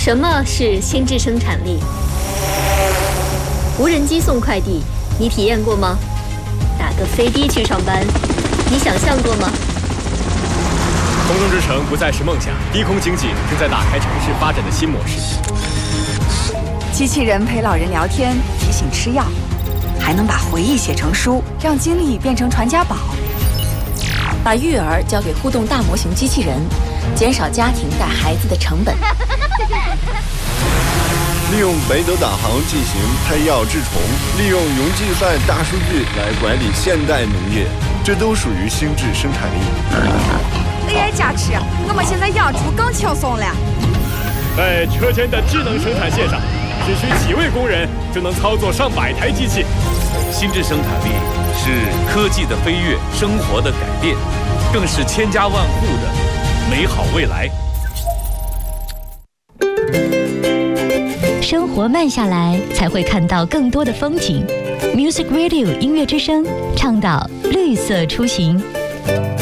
什么是心智生产力？无人机送快递，你体验过吗？打个飞的去上班，你想象过吗？ 空中之城不再是梦想，低空经济正在打开城市发展的新模式。 机器人陪老人聊天，提醒吃药，还能把回忆写成书，让经历变成传家宝。 把育儿交给互动大模型机器人，减少家庭带孩子的成本。 利用北斗导航进行胎药治虫，利用云计算大数据来管理现代农业，这都属于心智生产力。 AI 加持，我们现在养猪更轻松了。 在车间的智能生产线上，只需几位工人就能操作上百台机器。 心智生产力是科技的飞跃，生活的改变，更是千家万户的美好未来。 生活慢下来，才会看到更多的风景。Music Radio 音乐之声倡导绿色出行。